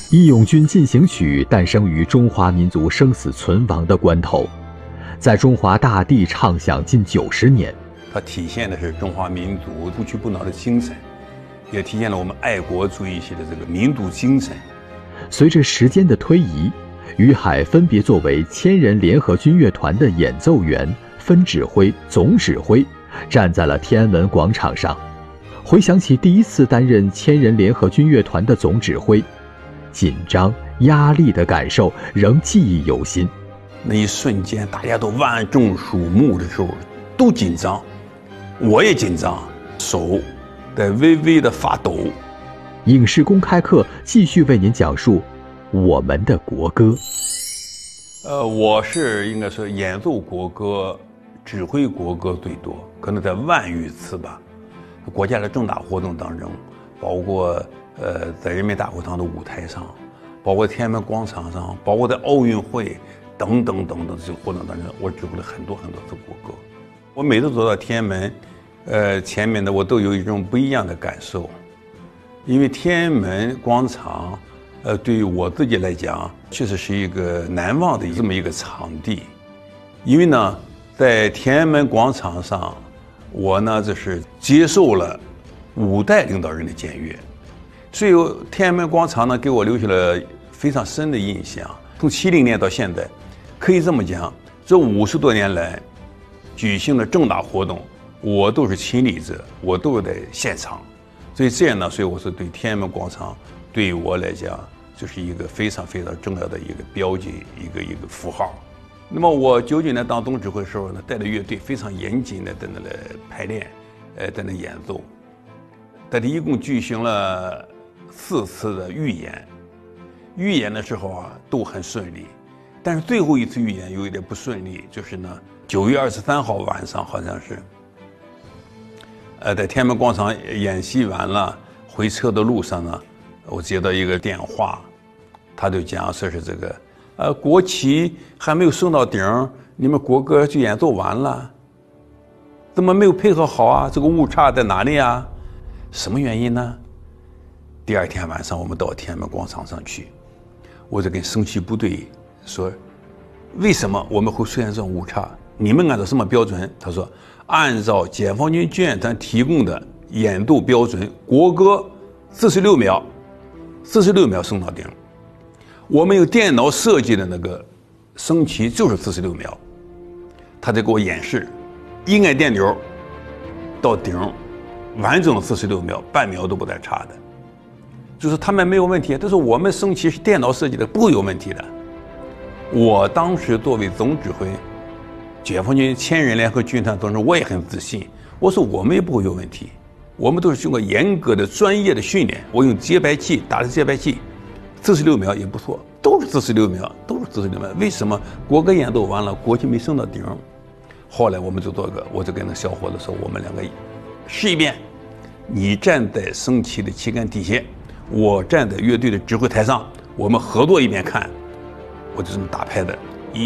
义勇军进行曲诞生于中华民族生死存亡的关头，在中华大地唱响近90年。 它体现的是中华民族不屈不挠的精神，也体现了我们爱国主义系的这个民族精神。 随着时间的推移，于海分别作为千人联合军乐团的演奏员、分指挥、总指挥，站在了天安门广场上。回想起第一次担任千人联合军乐团的总指挥，紧张、压力的感受仍记忆犹新。 那一瞬间，大家都万众瞩目的时候，都紧张，我也紧张，手在微微的发抖。 影视公开课继续为您讲述我们的国歌。 我是应该说演奏国歌、指挥国歌最多，可能在10000余次吧。国家的重大活动当中，包括在人民大会堂的舞台上，包括天安门广场上，包括在奥运会等等等等这些活动当中，我指挥了很多次国歌。我每次走到天安门，前面的我都有一种不一样的感受，因为天安门广场，对于我自己来讲，确实是一个难忘的这么一个场地。因为呢，在天安门广场上，我呢就是接受了5代领导人的检阅，所以天安门广场呢给我留下了非常深的印象。从70年到现在，可以这么讲，这50多年来举行的重大活动，我都是亲历者，我都是在现场。所以这样呢，所以我是对天安门广场对于我来讲就是一个非常重要的一个标记，一个符号。那么我99年当总指挥的时候呢，带着乐队非常严谨的在那来排练，在那演奏。但是一共举行了4次的预演，预演的时候啊都很顺利，但是最后一次预演有一点不顺利，就是呢9月23号晚上好像是，在天安门广场演习完了，回车的路上呢，我接到一个电话，他就讲说是这个。国旗还没有升到顶，你们国歌就演奏完了，怎么没有配合好啊？这个误差在哪里啊？什么原因呢？第2天晚上我们到天安门广场上去，我就跟升旗部队说，为什么我们会出现这种误差？你们按照什么标准？他说，按照解放军军乐团提供的演奏标准，国歌46秒升到顶。我们有电脑设计的那个升旗就是46秒，他在给我演示，一按电钮到顶，完整46秒，半秒都不带差的。就是他们没有问题，但是我们升旗是电脑设计的，不会有问题的。我当时作为总指挥，解放军千人联合军团当中，我也很自信，我说我们也不会有问题，我们都是经过严格的专业的训练，我用节拍器打的节拍器。46秒也不错，都是46秒。为什么国歌演奏完了，国旗没升到顶？后来我们就做个，我就跟那小伙子说，我们2个试一遍，你站在升旗的旗杆底下，我站在乐队的指挥台上，我们合作一遍看。我就这么打拍的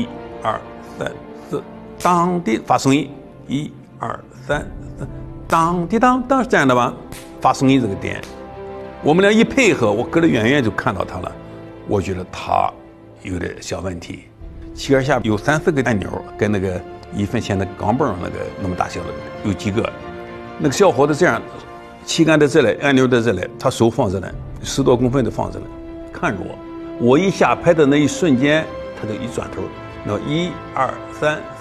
，1、2、3、4，当的发声音，1、2、3、4，当的当，当是这样的吧？发声音这个点。我们俩一配合，我隔得远远就看到他了，我觉得他有点小问题。旗杆下有3、4个按钮，跟那个1分钱的钢镚那个那么大小的有几个。那个小伙子这样，旗杆在这里，按钮在这里，他手放这里，10多公分的放这里，看着我。我一下拍的那一瞬间，他就一转头，那1、2、3。